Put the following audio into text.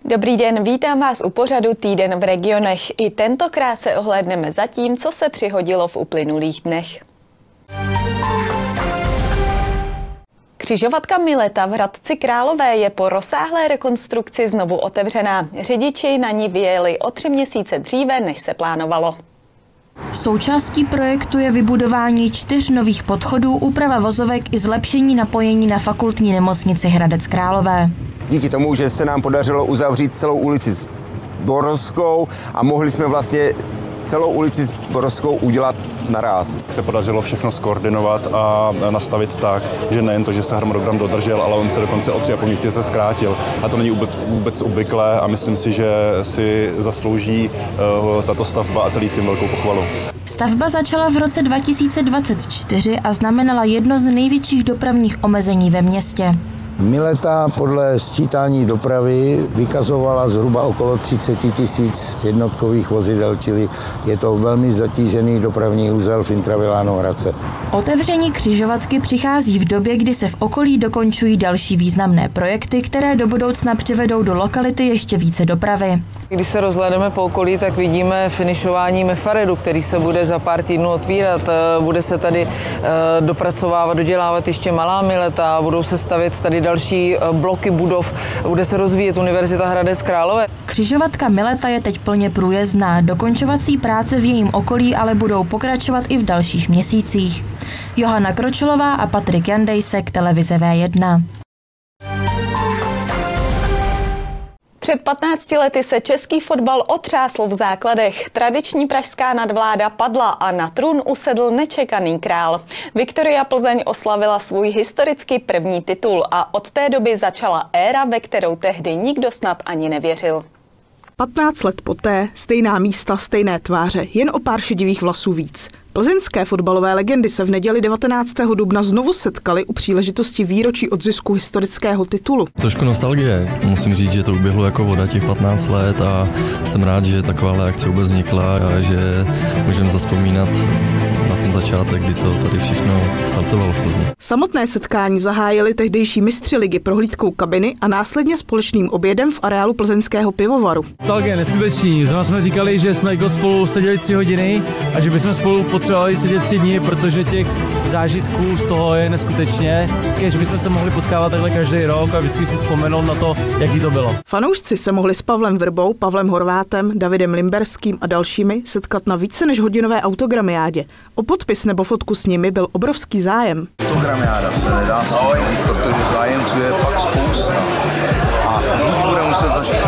Dobrý den, vítám vás u pořadu Týden v regionech. I tentokrát se ohlédneme za tím, co se přihodilo v uplynulých dnech. Křižovatka Mileta v Hradci Králové je po rozsáhlé rekonstrukci znovu otevřená. Řidiči na ní vyjeli o 3 měsíce dříve, než se plánovalo. Součástí projektu je vybudování 4 nových podchodů, úprava vozovek i zlepšení napojení na fakultní nemocnici Hradec Králové. Díky tomu, že se nám podařilo uzavřít celou ulici Zborovskou a mohli jsme vlastně celou ulici Zborovskou udělat naráz. Se podařilo všechno skoordinovat a nastavit tak, že nejen to, že se harmonogram dodržel, ale on se dokonce o 3,5 měsíce zkrátil. A to není vůbec obvyklé a myslím si, že si zaslouží tato stavba a celý tým velkou pochvalu. Stavba začala v roce 2024 a znamenala jedno z největších dopravních omezení ve městě. Mileta podle sčítání dopravy vykazovala zhruba okolo 30 000 jednotkových vozidel, čili je to velmi zatížený dopravní úzel v intravilánu Hradce. Otevření křižovatky přichází v době, kdy se v okolí dokončují další významné projekty, které do budoucna přivedou do lokality ještě více dopravy. Když se rozhlédneme po okolí, tak vidíme finišování Mefaredu, který se bude za pár týdnů otvírat. Bude se tady dopracovávat, dodělávat ještě malá Mileta, budou se stavět tady další bloky budov, bude se rozvíjet Univerzita Hradec Králové. Křižovatka Mileta je teď plně průjezdná, dokončovací práce v jejím okolí ale budou pokračovat i v dalších měsících. Johana Kročelová a Patrik Jandejsek, televize V1. Před 15 lety se český fotbal otřásl v základech. Tradiční pražská nadvláda padla a na trůn usedl nečekaný král. Viktoria Plzeň oslavila svůj historicky první titul a od té doby začala éra, ve kterou tehdy nikdo snad ani nevěřil. 15 let poté, stejná místa, stejné tváře, jen o pár šedivých vlasů víc. Plzeňské fotbalové legendy se v neděli 19. dubna znovu setkaly u příležitosti výročí odzisku historického titulu. Trošku nostalgie. Musím říct, že to uběhlo jako voda těch 15 let a jsem rád, že taková akce vůbec vznikla a že můžeme zazpomínat na ten začátek, kdy to tady všechno startovalo v Plzni. Samotné setkání zahájili tehdejší mistři ligy prohlídkou kabiny a následně společným obědem v areálu plzeňského pivovaru. Nostalgie, neskutečný. Zrovna jsme říkali, že jsme jako spolu seděli 3 hodiny a že bychom spolu potřebovali sedět 3 dny, protože těch zážitků z toho je neskutečně. Kež bychom se mohli potkávat takhle každý rok a vždycky si vzpomenout na to, jaký to bylo. Fanoušci se mohli s Pavlem Vrbou, Pavlem Horvátem, Davidem Limberským a dalšími setkat na více než hodinové autogramiádě. O podpis nebo fotku s nimi byl obrovský zájem. Autogramiáda se nedá spojit, protože zájemců je fakt spousta. A budeme muset zažít